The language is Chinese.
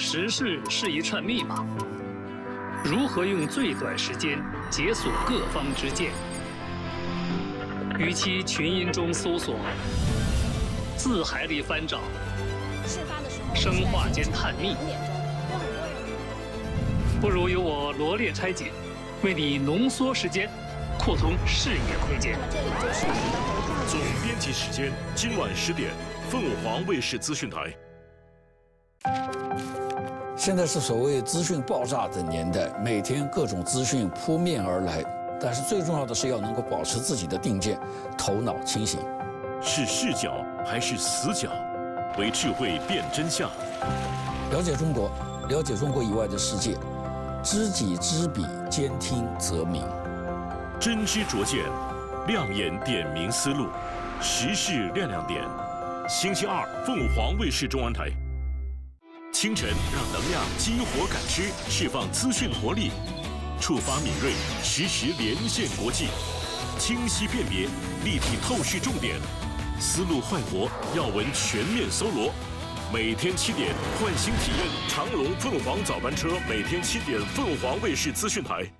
时事是一串密码，如何用最短时间解锁各方之见？与其群音中搜索，字海里翻找，生化间探秘，不如由我罗列拆解，为你浓缩时间，扩通视野空间。 总编辑时间，今晚10点，凤凰卫视资讯台。 现在是所谓资讯爆炸的年代，每天各种资讯扑面而来，但是最重要的是要能够保持自己的定见，头脑清醒。 是视角还是死角？为智慧辨真相。 了解中国，了解中国以外的世界，知己知彼，兼听则明。 真知灼见，亮眼点明思路，时事亮点。星期二，凤凰卫视中文台。清晨让能量激活感知，释放资讯活力，触发敏锐，实时连线国际，清晰辨别，立体透视重点，思路焕活，要闻全面搜罗。每天7点，唤醒体验长隆凤凰早班车，每天7点，凤凰卫视资讯台。